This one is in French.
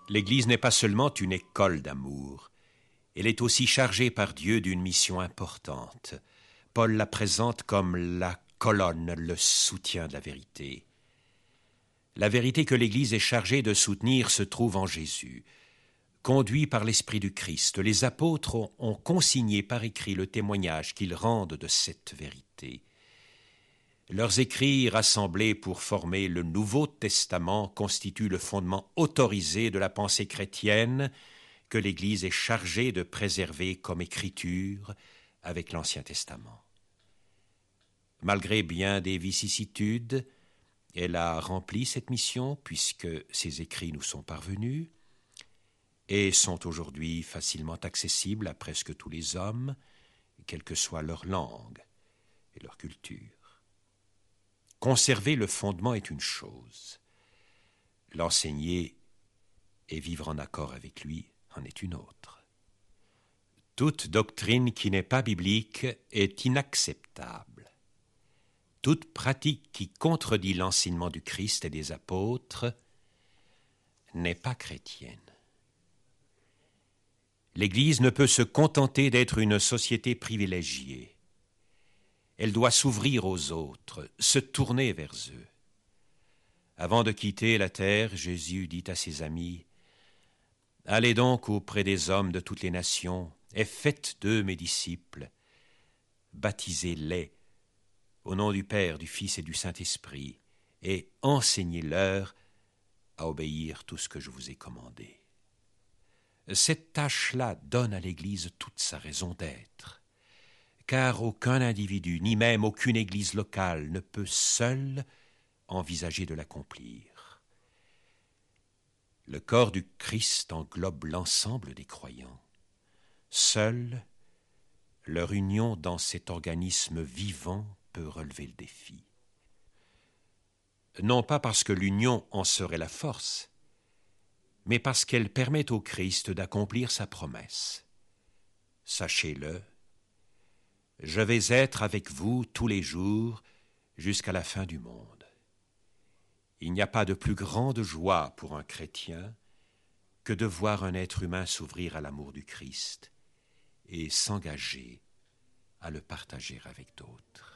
L'Église n'est pas seulement une école d'amour, elle est aussi chargée par Dieu d'une mission importante. Paul la présente comme la colonne, le soutien de la vérité. La vérité que l'Église est chargée de soutenir se trouve en Jésus. Conduits par l'Esprit du Christ, les apôtres ont consigné par écrit le témoignage qu'ils rendent de cette vérité. Leurs écrits rassemblés pour former le Nouveau Testament constituent le fondement autorisé de la pensée chrétienne que l'Église est chargée de préserver comme écriture avec l'Ancien Testament. Malgré bien des vicissitudes, elle a rempli cette mission puisque ses écrits nous sont parvenus et sont aujourd'hui facilement accessibles à presque tous les hommes, quelle que soit leur langue et leur culture. Conserver le fondement est une chose, l'enseigner et vivre en accord avec lui en est une autre. Toute doctrine qui n'est pas biblique est inacceptable. Toute pratique qui contredit l'enseignement du Christ et des apôtres n'est pas chrétienne. L'Église ne peut se contenter d'être une société privilégiée. Elle doit s'ouvrir aux autres, se tourner vers eux. Avant de quitter la terre, Jésus dit à ses amis : « Allez donc auprès des hommes de toutes les nations et faites d'eux mes disciples. Baptisez-les au nom du Père, du Fils et du Saint-Esprit, et enseignez-leur à obéir tout ce que je vous ai commandé. » Cette tâche-là donne à l'Église toute sa raison d'être, car aucun individu, ni même aucune Église locale, ne peut seul envisager de l'accomplir. Le corps du Christ englobe l'ensemble des croyants. Seule leur union dans cet organisme vivant peut relever le défi. Non pas parce que l'union en serait la force, mais parce qu'elle permet au Christ d'accomplir sa promesse. Sachez-le, je vais être avec vous tous les jours jusqu'à la fin du monde. Il n'y a pas de plus grande joie pour un chrétien que de voir un être humain s'ouvrir à l'amour du Christ et s'engager à le partager avec d'autres.